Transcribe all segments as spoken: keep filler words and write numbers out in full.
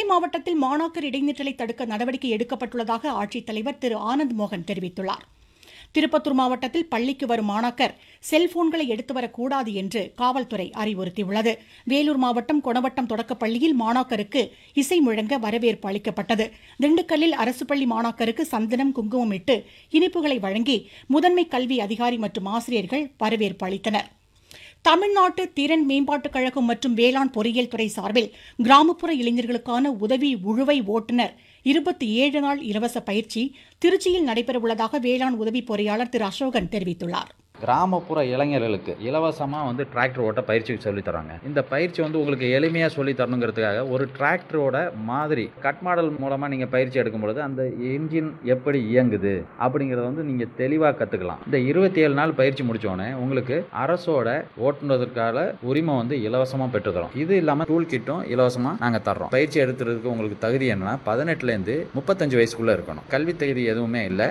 மாவட்டத்தில் மாணாக்கர் இடைநிற்றலை தடுக்க நடவடிக்கை எடுக்கப்பட்டுள்ளதாக ஆட்சித்தலைவர் திரு ஆனந்த் மோகன் தெரிவித்துள்ளார். திருப்பத்தூர் மாவட்டத்தில் பள்ளிக்கு வரும் மாணாக்கர் செல்போன்களை எடுத்து வரக்கூடாது என்று காவல்துறை அறிவுறுத்தியுள்ளது. வேலூர் மாவட்டம் கொணவட்டம் தொடக்கப்பள்ளியில் மாணாக்கருக்கு இசை முழங்க வரவேற்பு அளிக்கப்பட்டது. திண்டுக்கல்லில் அரசு பள்ளி மாணாக்கருக்கு சந்தனம், குங்குமம் இட்டு இனிப்புகளை வழங்கி முதன்மை கல்வி அதிகாரி மற்றும் ஆசிரியர்கள் வரவேற்பு அளித்தனர். தமிழ்நாட்டு திறன் மேம்பாட்டுக் கழகம் மற்றும் வேளாண் பொறியியல் துறை சார்பில் கிராமப்புற இளைஞர்களுக்கான உதவி உழுவை ஓட்டுநர் இருபத்தி ஏழு நாள் இலவச பயிற்சி திருச்சியில் நடைபெறவுள்ளதாக வேளாண் உதவி பொறியாளர் திரு அசோகன் தெரிவித்துள்ளார். கிராமப்புற இளைஞர்களுக்கு இலவசமாக வந்து டிராக்டர் ஓட்ட பயிற்சி சொல்லித் தராங்க. இந்த பயிற்சி வந்து உங்களுக்கு எளிமையாக சொல்லி தரணுங்கிறதுக்காக ஒரு டிராக்டரோட மாதிரி கட் மாடல் மூலமாக நீங்கள் பயிற்சி எடுக்கும் பொழுது அந்த இன்ஜின் எப்படி இயங்குது அப்படிங்கிறத வந்து நீங்கள் தெளிவாக கற்றுக்கலாம். இந்த இருபத்தி ஏழு நாள் பயிற்சி முடித்தோடனே உங்களுக்கு அரசோட ஓட்டுனதற்கான உரிமை வந்து இலவசமாக பெற்றுத்தரோம். இது இல்லாமல் டூல் கிட்டும் இலவசமாக நாங்கள் தர்றோம். பயிற்சி எடுத்துறதுக்கு உங்களுக்கு தகுதி என்னன்னா பதினெட்டுலேருந்து முப்பத்தஞ்சு வயசுக்குள்ளே இருக்கணும். கல்வி தகுதி எதுவுமே இல்லை.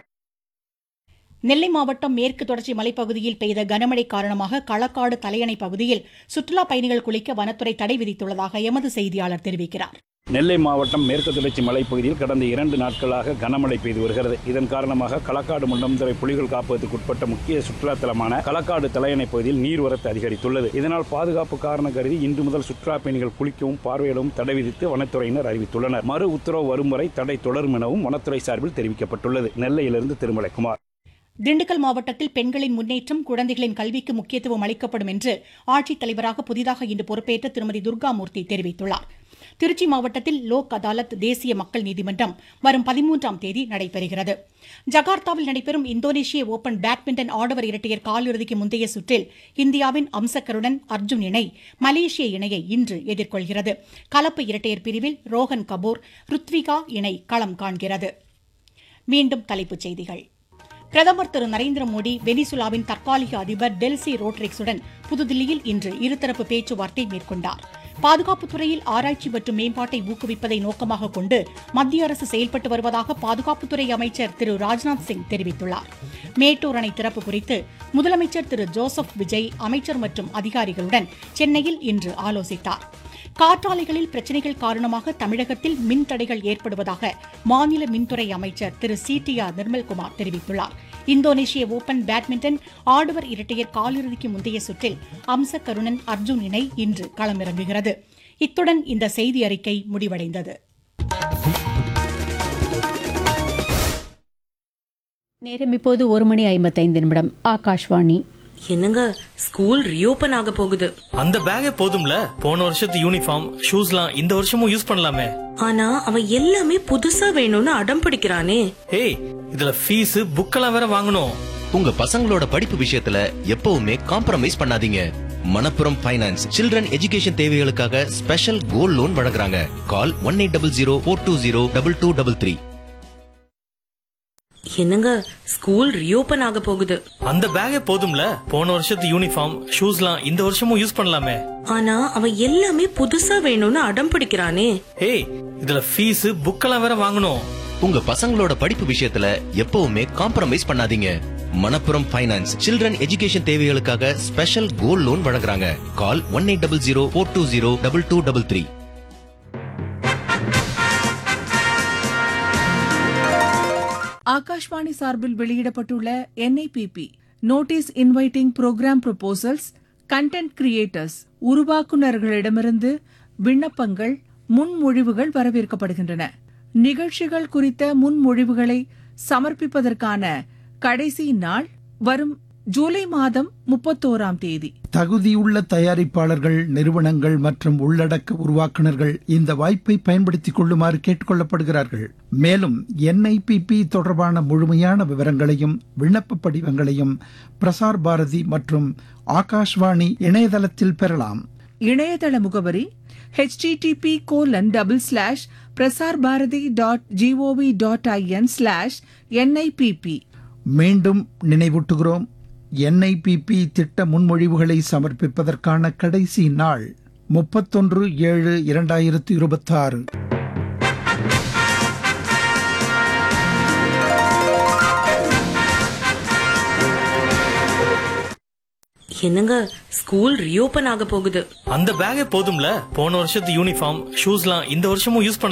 நெல்லை மாவட்டம் மேற்கு தொடர்ச்சி மலைப்பகுதியில் பெய்த கனமழை காரணமாக களக்காடு தலையணை பகுதியில் சுற்றுலா பயணிகள் குளிக்க வனத்துறை தடை விதித்துள்ளதாக எமது செய்தியாளர் தெரிவிக்கிறார். நெல்லை மாவட்டம் மேற்கு தொடர்ச்சி மலைப்பகுதியில் கடந்த இரண்டு நாட்களாக கனமழை பெய்து வருகிறது. இதன் காரணமாக களக்காடு முண்டம்துறை புலிகள் காப்பகத்துக்கு உட்பட்ட முக்கிய சுற்றுலா தலமான களக்காடு தலையணை பகுதியில் நீர்வரத்து அதிகரித்துள்ளது. இதனால் பாதுகாப்பு காரணம் கருதி இன்று முதல் சுற்றுலா பயணிகள் குளிக்கவும் பார்வையிடவும் தடை விதித்து வனத்துறையினர் அறிவித்துள்ளனர். மறு உத்தரவு வரும் வரை தடை தொடரும் எனவும் வனத்துறை சார்பில் தெரிவிக்கப்பட்டுள்ளது. நெல்லையிலிருந்து திருமலைக்குமார். திண்டுக்கல் மாவட்டத்தில் பெண்களின் முன்னேற்றம், குழந்தைகளின் கல்விக்கு முக்கியத்துவம் அளிக்கப்படும் என்று ஆட்சித்தலைவராக புதிதாக இன்று பொறுப்பேற்ற திருமதி துர்காமூர்த்தி தெரிவித்துள்ளார். திருச்சி மாவட்டத்தில் லோக் அதாலத் தேசிய மக்கள் நீதிமன்றம் வரும் பதிமூன்றாம் தேதி நடைபெறுகிறது. ஜகார்த்தாவில் நடைபெறும் இந்தோனேஷிய ஓபன் பேட்மிண்டன் ஆடவர் இரட்டையர் காலிறுதிக்கு முந்தைய சுற்றில் இந்தியாவின் அம்சக்கருடன் அர்ஜுன் இணை மலேசிய இணையை இன்று எதிர்கொள்கிறது. கலப்பு இரட்டையர் பிரிவில் ரோஹன் கபூர், ருத்விகா இணை களம் காண்கிறது. மீண்டும் தலைப்புச் செய்திகள். பிரதமர் திரு நரேந்திர மோடி வெனிசுலாவின் தற்காலிக அதிபர் டெல்சி ரோட்ரிக்ஸுடன் புதுதில்லியில் இன்று இருதரப்பு பேச்சுவார்த்தை மேற்கொண்டார். பாதுகாப்புத் துறையில் ஆராய்ச்சி மற்றும் மேம்பாட்டை ஊக்குவிப்பதை நோக்கமாக கொண்டு மத்திய அரசு செயல்பட்டு வருவதாக பாதுகாப்புத்துறை அமைச்சர் திரு ராஜ்நாத் சிங் தெரிவித்துள்ளார். மேட்டூர் அணை திறப்பு குறித்து முதலமைச்சர் திரு ஜோசப் விஜய் அமைச்சர் மற்றும் அதிகாரிகளுடன் சென்னையில் இன்று ஆலோசித்தார். காற்றாலைகளில் பிரச்சினைகள் காரணமாக தமிழகத்தில் மின் தடைகள் ஏற்படுவதாக மாநில மின்துறை அமைச்சர் திரு சி டி ஆர் நிர்மல்குமார் தெரிவித்துள்ளார். இந்தோனேஷிய ஓபன் பேட்மிண்டன் ஆடவர் இரட்டையர் காலிறுதிக்கு முந்தைய சுற்றில் அம்சக்கருணன் அர்ஜுன் இணை இன்று களமிறங்குகிறது. இத்துடன் இந்த செய்தி அறிக்கை முடிவடைந்தது. நேரம் இப்போது ஒரு மணி ஐம்பத்தைந்து நிமிடம். ஆகாஷ்வாணி. என்னங்க, ஸ்கூல் ரீஓபன் ஆக போகுது. அந்த பேக்கே போதும்ல, போன வருஷத்து யூனிஃபார்ம் ஷூஸ்லாம் இந்த வருஷமும் யூஸ் பண்ணலாமே. ஆனா அவன் எல்லாமே புதுசா வேணும்னு அடம் பிடிக்கிறானே. ஏய், இதுல ஃபீஸ் புக்கெல்லாம் வேற வாங்கணும். உங்க பசங்களோட படிப்பு விஷயத்துல எப்பவுமே காம்ப்ரமைஸ் பண்ணாதீங்க. மணப்புரம் ஃபைனான்ஸ் சில்ட்ரன் எஜுகேஷன் தேவைகளுக்காக ஸ்பெஷல் கோல்ட் லோன் வழங்குறாங்க. கால் one eight double zero four two zero double two double three. என்னங்க, ஸ்கூல் ரீஓபன் ஆக போகுது. அந்த பேக்கே போதும்ல, போன வருஷத்து யூனிஃபார்ம் ஷூஸ்லாம் இந்த வருஷமும் யூஸ் பண்ணலாமே. ஆனா அவன் எல்லாமே புதுசா வேணும்னு அடம் பிடிக்கிறானே. ஏய், இதுல ஃபீஸ் புக்கெல்லாம் வேற வாங்கணும். உங்க பசங்களோட படிப்பு விஷயத்துல எப்பவுமே காம்ப்ரமைஸ் பண்ணாதீங்க. மணப்புரம் ஃபைனான்ஸ் சில்ட்ரன் எஜுகேஷன் தேவைகளுக்காக ஸ்பெஷல் கோல்ட் லோன் வழங்குறாங்க. கால் one eight double zero four two zero double two double three. Akashvani சார்பில் வெளியிடப்பட்டுள்ள என் I P B notice inviting program proposals content creators உருவாக்குநர்களிடமிருந்து விண்ணப்பங்கள், முன்மொழிவுகள் வரவேற்கப்படுகின்றன. நிகழ்ச்சிகள் குறித்த முன்மொழிவுகளை சமர்ப்பிப்பதற்கான கடைசி நாள் வரும் ஜூலை மாதம் முப்பத்தோராம் தேதி. தகுதியுள்ள தயாரிப்பாளர்கள், நிறுவனங்கள் மற்றும் உள்ளடக்க உருவாக்குநர்கள் இந்த வாய்ப்பை பயன்படுத்திக் கொள்ளுமாறு கேட்டுக் கொள்ளப்படுகிறார்கள். மேலும் என் ஐ பி பி தொடர்பான முழுமையான விவரங்களையும் விண்ணப்ப படிவங்களையும் பிரசார் பாரதி மற்றும் ஆகாஷ்வாணி இணையதளத்தில் பெறலாம். இணையதள முகவரி H D D B colon double slash Prasar Bharathi dot gov dot IN slash N I P B. மீண்டும் நினைவூட்டுகிறோம், என் ஐ பி பி திட்ட முன்மொழிவுகளை சமர்ப்பிப்பதற்கான கடைசி நாள் முப்பத்தொன்று ஏழு இரண்டாயிரத்து இருபத்தி ஆறு. என்னங்க, ஸ்கூல் ரீஓபன் ஆக போகுது. அந்த பேக்கே போதும்ல, போன வருஷத்து யூனிஃபார்ம் ஷூஸ்லாம் இந்த வருஷமும் யூஸ் பண்ண